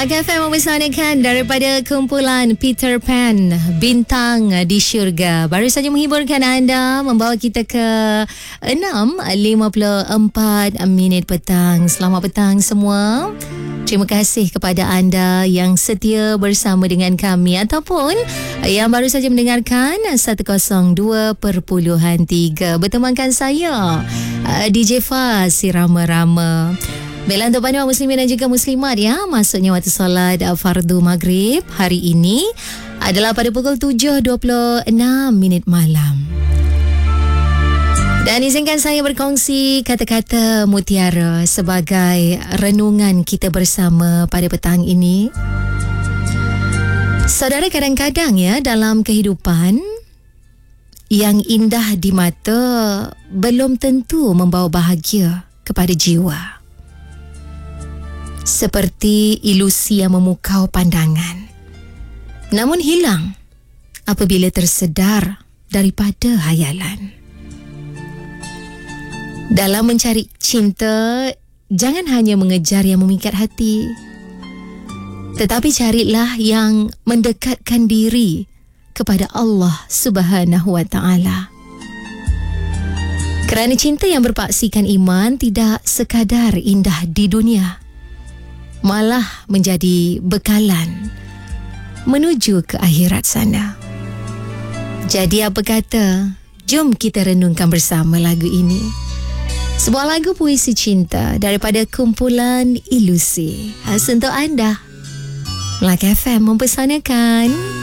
Melaka FM mempersanakan daripada kumpulan Peter Pan, Bintang di Syurga. Baru saja menghiburkan anda, membawa kita ke 6.54 petang. Selamat petang semua. Terima kasih kepada anda yang setia bersama dengan kami ataupun yang baru saja mendengarkan 102.3 bertemankan saya DJ Faz, si Rama-Rama. Baiklah, untuk panduan muslimin dan juga muslimat ya, masuknya waktu solat fardu maghrib hari ini adalah pada pukul 7.26 malam. Dan izinkan saya berkongsi kata-kata mutiara sebagai renungan kita bersama pada petang ini. Saudara, kadang-kadang ya dalam kehidupan, yang indah di mata belum tentu membawa bahagia kepada jiwa. Seperti ilusi yang memukau pandangan, namun hilang apabila tersedar daripada hayalan. Dalam mencari cinta, jangan hanya mengejar yang memikat hati, tetapi carilah yang mendekatkan diri kepada Allah Subhanahu wa Ta'ala. Kerana cinta yang berpaksikan iman tidak sekadar indah di dunia, malah menjadi bekalan menuju ke akhirat sana. Jadi apa kata, jom kita renungkan bersama lagu ini. Sebuah lagu puisi cinta daripada kumpulan Ilusi. Khas untuk anda. Melaka FM mempersanakan.